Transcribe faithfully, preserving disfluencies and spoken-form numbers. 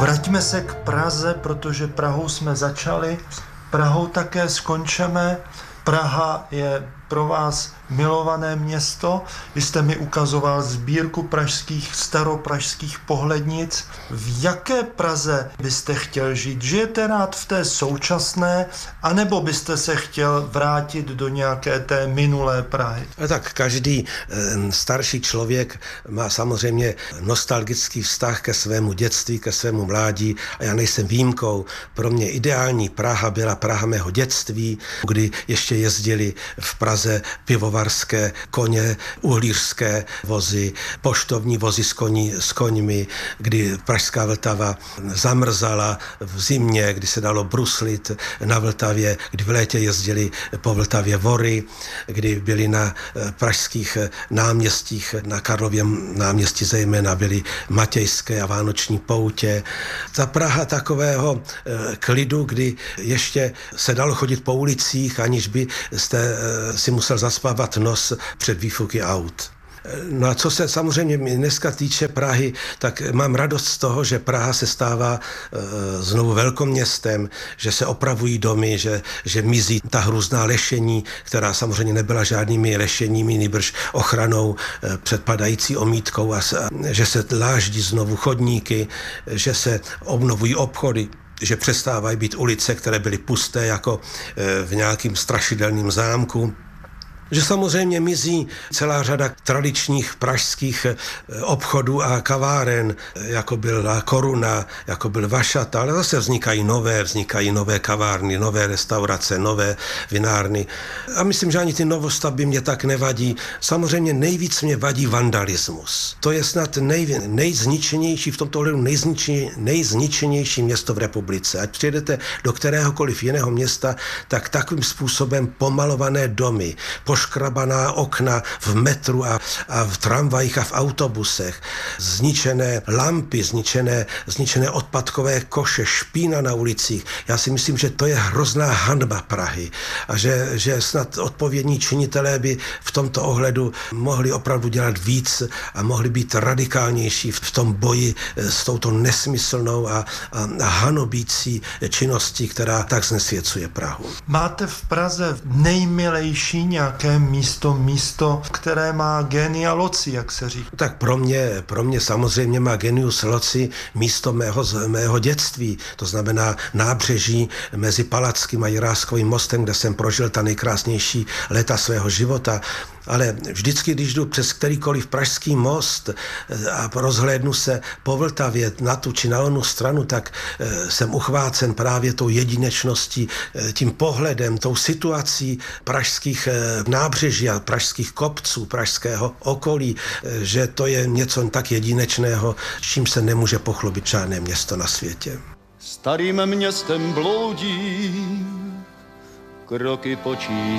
Vraťme se k Praze, protože Prahou jsme začali, Prahou také skončíme. Praha je pro vás milované město. Vy jste mi ukazoval sbírku pražských, staropražských pohlednic. V jaké Praze byste chtěl žít? Žijete rád v té současné, anebo byste se chtěl vrátit do nějaké té minulé Prahy? A tak každý starší člověk má samozřejmě nostalgický vztah ke svému dětství, ke svému mládí a já nejsem výjimkou. Pro mě ideální Praha byla Praha mého dětství, kdy ještě jezdili v Praze pivovarské koně, uhlířské vozy, poštovní vozy s, koní, s koňmi, kdy pražská Vltava zamrzala v zimě, kdy se dalo bruslit na Vltavě, kdy v létě jezdili po Vltavě vory, kdy byli na pražských náměstích, na Karlově náměstí zejména byly matějské a vánoční poutě. Ta Praha takového klidu, kdy ještě se dalo chodit po ulicích, aniž by jste si musel zaspávat nos před výfuky aut. No a co se samozřejmě dneska týče Prahy, tak mám radost z toho, že Praha se stává e, znovu velkoměstem, že se opravují domy, že, že mizí ta hrůzná lešení, která samozřejmě nebyla žádnými lešeními, nýbrž ochranou e, před padající omítkou, a, a že se dláždí znovu chodníky, že se obnovují obchody, že přestávají být ulice, které byly pusté jako e, v nějakým strašidelným zámku. Že samozřejmě mizí celá řada tradičních pražských obchodů a kaváren, jako byla Koruna, jako byl Vašata, ale zase vznikají nové, vznikají nové kavárny, nové restaurace, nové vinárny. A myslím, že ani ty novostavby mě tak nevadí. Samozřejmě nejvíc mě vadí vandalismus. To je snad nej, nejzničenější, v tomto ohledu nejzničenější, nejzničenější město v republice. Ať přijedete do kteréhokoliv jiného města, tak takovým způsobem pomalované domy, škrabaná okna v metru a, a v tramvajích a v autobusech, zničené lampy, zničené, zničené odpadkové koše, špína na ulicích. Já si myslím, že to je hrozná hanba Prahy a že, že snad odpovědní činitelé by v tomto ohledu mohli opravdu dělat víc a mohli být radikálnější v tom boji s touto nesmyslnou a, a, a hanobící činností, která tak znesvěcuje Prahu. Máte v Praze nejmilejší nějaké místo, místo, které má genia loci, jak se říká? Tak pro mě, pro mě samozřejmě má genius loci místo mého, mého dětství, to znamená nábřeží mezi Palackým a Jiráskovým mostem, kde jsem prožil ta nejkrásnější léta svého života. Ale vždycky, když jdu přes kterýkoliv pražský most a rozhlédnu se po Vltavě na tu či na onu stranu, tak jsem uchvácen právě tou jedinečností, tím pohledem, tou situací pražských nábřeží a pražských kopců, pražského okolí, že to je něco tak jedinečného, čím se nemůže pochlubit žádné město na světě. Starým městem bloudím, kroky počítám.